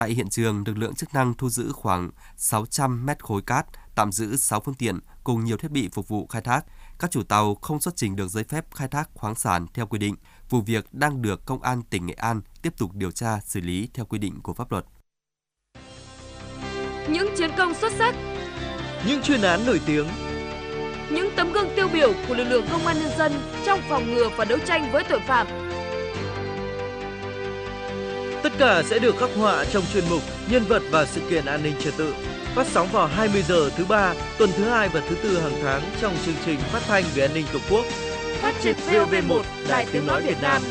Tại hiện trường, lực lượng chức năng thu giữ khoảng 600 mét khối cát, tạm giữ 6 phương tiện cùng nhiều thiết bị phục vụ khai thác. Các chủ tàu không xuất trình được giấy phép khai thác khoáng sản theo quy định. Vụ việc đang được Công an tỉnh Nghệ An tiếp tục điều tra xử lý theo quy định của pháp luật. Những chiến công xuất sắc, những chuyên án nổi tiếng, những tấm gương tiêu biểu của lực lượng Công an nhân dân trong phòng ngừa và đấu tranh với tội phạm. Tất cả sẽ được khắc họa trong chuyên mục Nhân vật và sự kiện an ninh trật tự, phát sóng vào 20 giờ thứ ba, tuần thứ 2 và thứ 4 hàng tháng trong chương trình phát thanh về an ninh Tổ quốc. Phát trên VOV1, Đài Tiếng nói Việt Nam.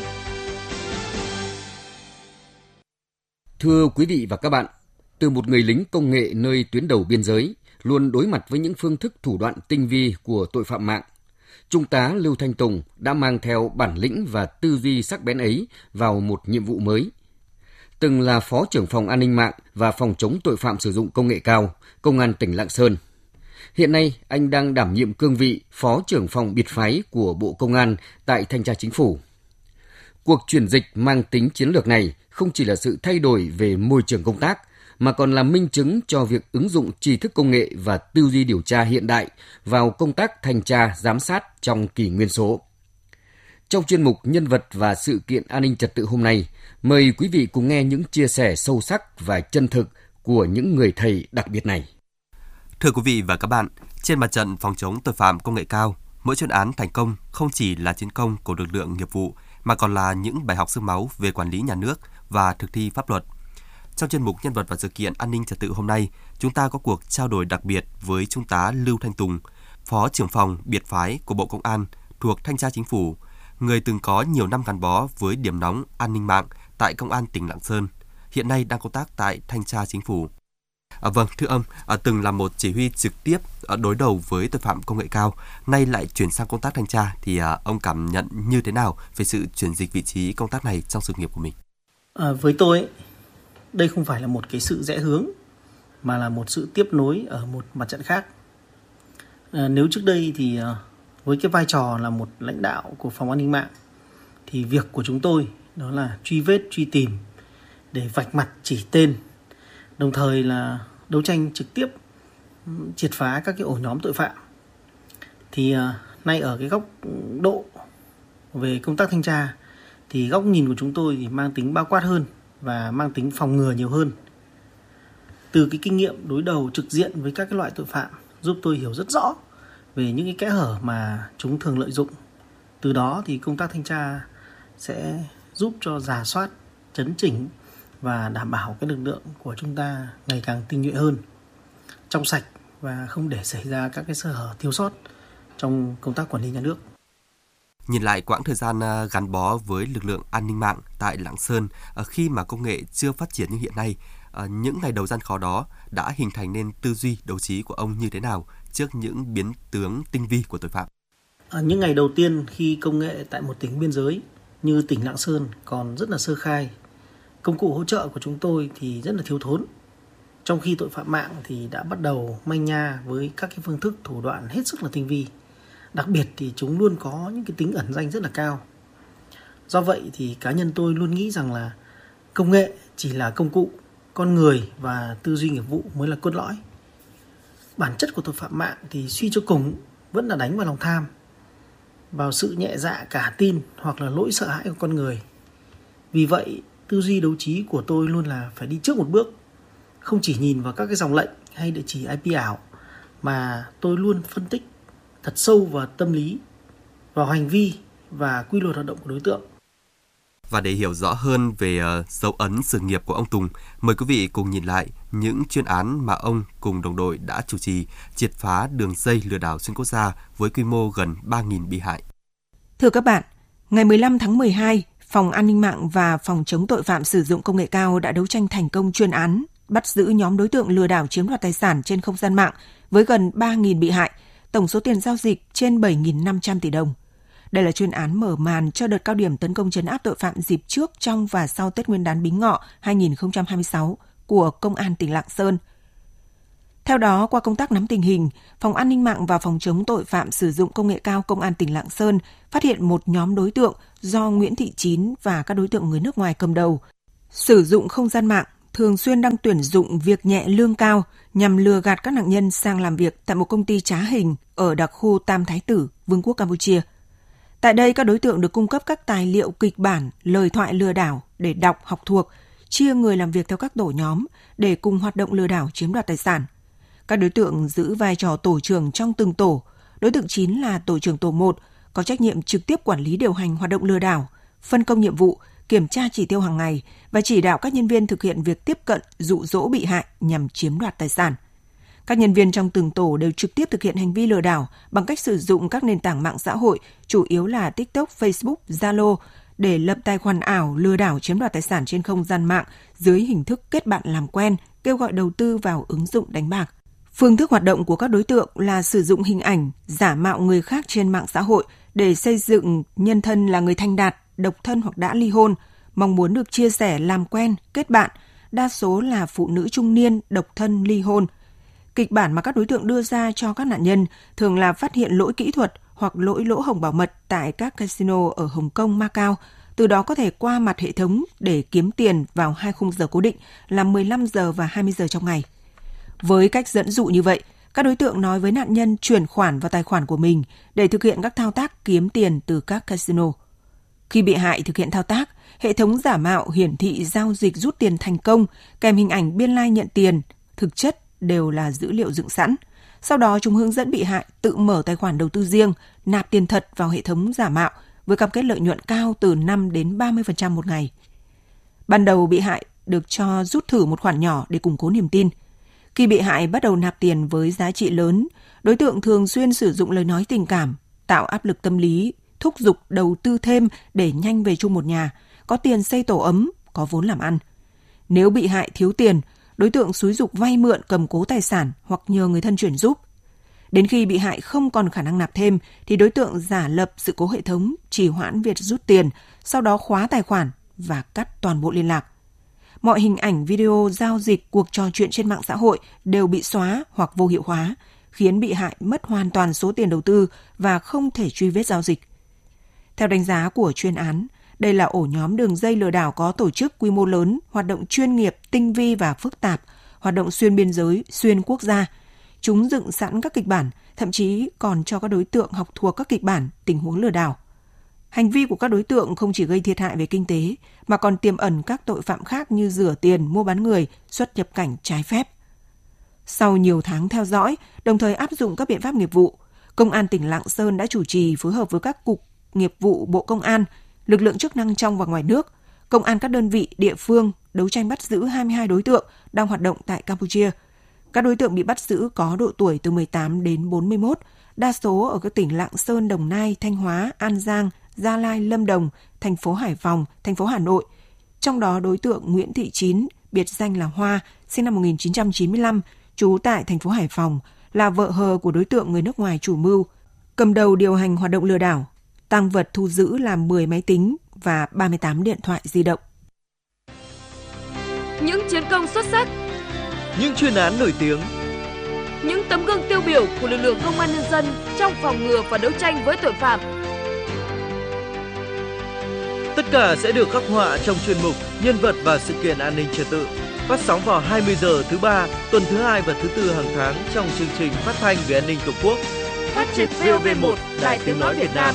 Thưa quý vị và các bạn, từ một người lính công nghệ nơi tuyến đầu biên giới, luôn đối mặt với những phương thức thủ đoạn tinh vi của tội phạm mạng, Trung tá Lưu Thanh Tùng đã mang theo bản lĩnh và tư duy sắc bén ấy vào một nhiệm vụ mới. Từng là Phó trưởng phòng an ninh mạng và phòng chống tội phạm sử dụng công nghệ cao, Công an tỉnh Lạng Sơn. Hiện nay, anh đang đảm nhiệm cương vị Phó trưởng phòng biệt phái của Bộ Công an tại Thanh tra Chính phủ. Cuộc chuyển dịch mang tính chiến lược này không chỉ là sự thay đổi về môi trường công tác, mà còn là minh chứng cho việc ứng dụng tri thức công nghệ và tư duy điều tra hiện đại vào công tác thanh tra, giám sát trong kỷ nguyên số. Trong chuyên mục Nhân vật và sự kiện an ninh trật tự hôm nay, mời quý vị cùng nghe những chia sẻ sâu sắc và chân thực của những người thầy đặc biệt này. Thưa quý vị và các bạn, trên mặt trận phòng chống tội phạm công nghệ cao, mỗi chuyên án thành công không chỉ là chiến công của lực lượng nghiệp vụ, mà còn là những bài học xương máu về quản lý nhà nước và thực thi pháp luật. Trong chuyên mục Nhân vật và sự kiện an ninh trật tự hôm nay, chúng ta có cuộc trao đổi đặc biệt với Trung tá Lưu Thanh Tùng, Phó trưởng phòng biệt phái của Bộ Công an thuộc Thanh tra Chính phủ, người từng có nhiều năm gắn bó với điểm nóng an ninh mạng tại Công an tỉnh Lạng Sơn, hiện nay đang công tác tại Thanh tra Chính phủ. Vâng, thưa ông, từng là một chỉ huy trực tiếp đối đầu với tội phạm công nghệ cao, nay lại chuyển sang công tác thanh tra, thì ông cảm nhận như thế nào về sự chuyển dịch vị trí công tác này trong sự nghiệp của mình? Với tôi, đây không phải là một cái sự rẽ hướng, mà là một sự tiếp nối ở một mặt trận khác. Nếu trước đây thì với cái vai trò là một lãnh đạo của phòng an ninh mạng, thì việc của chúng tôi đó là truy vết, truy tìm để vạch mặt chỉ tên, đồng thời là đấu tranh trực tiếp triệt phá các cái ổ nhóm tội phạm. Thì nay ở cái góc độ về công tác thanh tra, thì góc nhìn của chúng tôi thì mang tính bao quát hơn và mang tính phòng ngừa nhiều hơn. Từ cái kinh nghiệm đối đầu trực diện với các cái loại tội phạm giúp tôi hiểu rất rõ về những cái kẽ hở mà chúng thường lợi dụng. Từ đó thì công tác thanh tra sẽ giúp cho rà soát, chấn chỉnh và đảm bảo cái lực lượng của chúng ta ngày càng tinh nhuệ hơn, trong sạch và không để xảy ra các cái sơ hở thiếu sót trong công tác quản lý nhà nước. Nhìn lại quãng thời gian gắn bó với lực lượng an ninh mạng tại Lạng Sơn, khi mà công nghệ chưa phát triển như hiện nay, những ngày đầu gian khó đó đã hình thành nên tư duy đấu trí của ông như thế nào trước những biến tướng tinh vi của tội phạm? Những ngày đầu tiên khi công nghệ tại một tỉnh biên giới như tỉnh Lạng Sơn còn rất là sơ khai, công cụ hỗ trợ của chúng tôi thì rất là thiếu thốn. Trong khi tội phạm mạng thì đã bắt đầu manh nha với các cái phương thức thủ đoạn hết sức là tinh vi. Đặc biệt thì chúng luôn có những cái tính ẩn danh rất là cao. Do vậy thì cá nhân tôi luôn nghĩ rằng là công nghệ chỉ là công cụ, con người và tư duy nghiệp vụ mới là cốt lõi. Bản chất của tội phạm mạng thì suy cho cùng vẫn là đánh vào lòng tham, vào sự nhẹ dạ cả tin hoặc là lỗi sợ hãi của con người. Vì vậy, tư duy đấu trí của tôi luôn là phải đi trước một bước, không chỉ nhìn vào các cái dòng lệnh hay địa chỉ IP ảo, mà tôi luôn phân tích thật sâu vào tâm lý, vào hành vi và quy luật hoạt động của đối tượng. Và để hiểu rõ hơn về dấu ấn sự nghiệp của ông Tùng, mời quý vị cùng nhìn lại những chuyên án mà ông cùng đồng đội đã chủ trì triệt phá đường dây lừa đảo xuyên quốc gia với quy mô gần 3.000 bị hại. Thưa các bạn, ngày 15 tháng 12, Phòng An ninh mạng và Phòng chống tội phạm sử dụng công nghệ cao đã đấu tranh thành công chuyên án, bắt giữ nhóm đối tượng lừa đảo chiếm đoạt tài sản trên không gian mạng với gần 3.000 bị hại, tổng số tiền giao dịch trên 7.500 tỷ đồng. Đây là chuyên án mở màn cho đợt cao điểm tấn công trấn áp tội phạm dịp trước, trong và sau Tết Nguyên đán Bính Ngọ 2026 của Công an tỉnh Lạng Sơn. Theo đó, qua công tác nắm tình hình, Phòng An ninh mạng và Phòng chống tội phạm sử dụng công nghệ cao Công an tỉnh Lạng Sơn phát hiện một nhóm đối tượng do Nguyễn Thị Chín và các đối tượng người nước ngoài cầm đầu, sử dụng không gian mạng thường xuyên đăng tuyển dụng việc nhẹ lương cao nhằm lừa gạt các nạn nhân sang làm việc tại một công ty trá hình ở đặc khu Tam Thái Tử, Vương quốc Campuchia. Tại đây, các đối tượng được cung cấp các tài liệu kịch bản, lời thoại lừa đảo để đọc, học thuộc, chia người làm việc theo các tổ nhóm để cùng hoạt động lừa đảo chiếm đoạt tài sản. Các đối tượng giữ vai trò tổ trưởng trong từng tổ. Đối tượng 9 là tổ trưởng tổ 1, có trách nhiệm trực tiếp quản lý điều hành hoạt động lừa đảo, phân công nhiệm vụ, kiểm tra chỉ tiêu hàng ngày và chỉ đạo các nhân viên thực hiện việc tiếp cận, dụ dỗ bị hại nhằm chiếm đoạt tài sản. Các nhân viên trong từng tổ đều trực tiếp thực hiện hành vi lừa đảo bằng cách sử dụng các nền tảng mạng xã hội, chủ yếu là TikTok, Facebook, Zalo, để lập tài khoản ảo lừa đảo chiếm đoạt tài sản trên không gian mạng dưới hình thức kết bạn làm quen, kêu gọi đầu tư vào ứng dụng đánh bạc. Phương thức hoạt động của các đối tượng là sử dụng hình ảnh, giả mạo người khác trên mạng xã hội để xây dựng nhân thân là người thành đạt, độc thân hoặc đã ly hôn, mong muốn được chia sẻ, làm quen, kết bạn, đa số là phụ nữ trung niên, độc thân, ly hôn. Kịch bản mà các đối tượng đưa ra cho các nạn nhân thường là phát hiện lỗi kỹ thuật hoặc lỗ hổng bảo mật tại các casino ở Hồng Kông, Macau, từ đó có thể qua mặt hệ thống để kiếm tiền vào 2 khung giờ cố định là 15 giờ và 20 giờ trong ngày. Với cách dẫn dụ như vậy, các đối tượng nói với nạn nhân chuyển khoản vào tài khoản của mình để thực hiện các thao tác kiếm tiền từ các casino. Khi bị hại thực hiện thao tác, hệ thống giả mạo hiển thị giao dịch rút tiền thành công kèm hình ảnh biên lai nhận tiền, thực chất đều là dữ liệu dựng sẵn. Sau đó chúng hướng dẫn bị hại tự mở tài khoản đầu tư riêng, nạp tiền thật vào hệ thống giả mạo với cam kết lợi nhuận cao từ 5 đến 30% một ngày. Ban đầu bị hại được cho rút thử một khoản nhỏ để củng cố niềm tin. Khi bị hại bắt đầu nạp tiền với giá trị lớn, đối tượng thường xuyên sử dụng lời nói tình cảm, tạo áp lực tâm lý, thúc giục đầu tư thêm để nhanh về chung một nhà, có tiền xây tổ ấm, có vốn làm ăn. Nếu bị hại thiếu tiền, đối tượng xúi giục vay mượn cầm cố tài sản hoặc nhờ người thân chuyển giúp. Đến khi bị hại không còn khả năng nạp thêm thì đối tượng giả lập sự cố hệ thống, trì hoãn việc rút tiền, sau đó khóa tài khoản và cắt toàn bộ liên lạc. Mọi hình ảnh, video, giao dịch, cuộc trò chuyện trên mạng xã hội đều bị xóa hoặc vô hiệu hóa, khiến bị hại mất hoàn toàn số tiền đầu tư và không thể truy vết giao dịch. Theo đánh giá của chuyên án, đây là ổ nhóm đường dây lừa đảo có tổ chức quy mô lớn, hoạt động chuyên nghiệp, tinh vi và phức tạp, hoạt động xuyên biên giới, xuyên quốc gia. Chúng dựng sẵn các kịch bản, thậm chí còn cho các đối tượng học thuộc các kịch bản, tình huống lừa đảo. Hành vi của các đối tượng không chỉ gây thiệt hại về kinh tế, mà còn tiềm ẩn các tội phạm khác như rửa tiền, mua bán người, xuất nhập cảnh trái phép. Sau nhiều tháng theo dõi, đồng thời áp dụng các biện pháp nghiệp vụ, Công an tỉnh Lạng Sơn đã chủ trì phối hợp với các cục nghiệp vụ Bộ Công an, lực lượng chức năng trong và ngoài nước, công an các đơn vị địa phương đấu tranh bắt giữ 22 đối tượng đang hoạt động tại Campuchia. Các đối tượng bị bắt giữ có độ tuổi từ 18 đến 41, đa số ở các tỉnh Lạng Sơn, Đồng Nai, Thanh Hóa, An Giang, Gia Lai, Lâm Đồng, thành phố Hải Phòng, thành phố Hà Nội. Trong đó đối tượng Nguyễn Thị Chín, biệt danh là Hoa, sinh năm 1995, trú tại thành phố Hải Phòng, là vợ hờ của đối tượng người nước ngoài chủ mưu, cầm đầu điều hành hoạt động lừa đảo. Tang vật thu giữ là 10 máy tính và 38 điện thoại di động. Những chiến công xuất sắc, những chuyên án nổi tiếng, những tấm gương tiêu biểu của lực lượng công an nhân dân trong phòng ngừa và đấu tranh với tội phạm. Tất cả sẽ được khắc họa trong chuyên mục Nhân vật và sự kiện an ninh trật tự, phát sóng vào 20 giờ thứ ba, tuần thứ 2 và thứ 4 hàng tháng trong chương trình phát thanh về an ninh Tổ quốc. Phát trên VOV1, Đài Tiếng nói Việt Nam.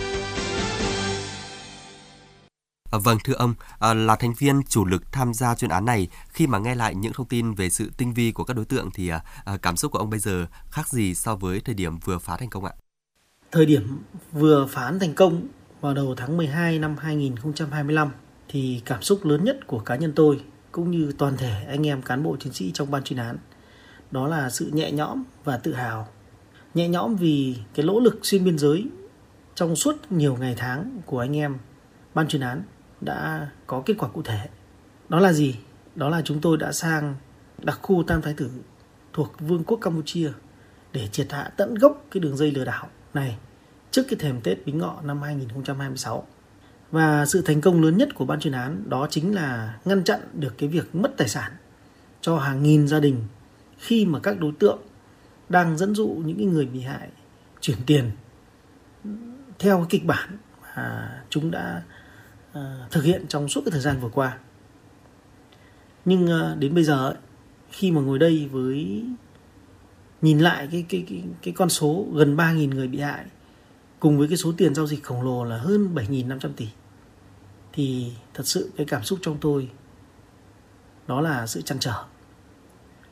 Vâng, thưa ông, là thành viên chủ lực tham gia chuyên án này, khi mà nghe lại những thông tin về sự tinh vi của các đối tượng thì cảm xúc của ông bây giờ khác gì so với thời điểm vừa phá thành công ạ? Thời điểm vừa phá thành công vào đầu tháng 12 năm 2025 thì cảm xúc lớn nhất của cá nhân tôi cũng như toàn thể anh em cán bộ chiến sĩ trong ban chuyên án đó là sự nhẹ nhõm và tự hào. Nhẹ nhõm vì cái nỗ lực xuyên biên giới trong suốt nhiều ngày tháng của anh em ban chuyên án đã có kết quả cụ thể. Đó là gì? Đó là chúng tôi đã sang đặc khu Tam Thái Tử thuộc Vương quốc Campuchia để triệt hạ tận gốc cái đường dây lừa đảo này trước cái thềm Tết Bính Ngọ năm 2026. Và sự thành công lớn nhất của ban chuyên án đó chính là ngăn chặn được cái việc mất tài sản cho hàng nghìn gia đình khi mà các đối tượng đang dẫn dụ những người bị hại chuyển tiền theo cái kịch bản mà chúng đã thực hiện trong suốt cái thời gian vừa qua. Nhưng đến bây giờ ấy, khi mà ngồi đây với nhìn lại cái con số gần 3.000 người bị hại cùng với cái số tiền giao dịch khổng lồ là hơn 7.500 tỷ thì thật sự cái cảm xúc trong tôi đó là sự trăn trở.